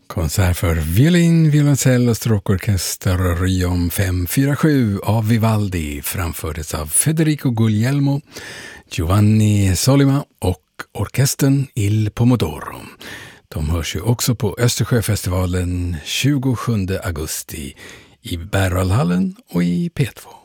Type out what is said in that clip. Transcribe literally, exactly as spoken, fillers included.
Konsert för violin, violoncell och stråkorkester Riom fem fyra sju av Vivaldi framfördes av Federico Guglielmo, Giovanni Solima och orkestern Il Pomodoro. De hörs ju också på Östersjöfestivalen tjugosjunde augusti i Berwaldhallen och i P två.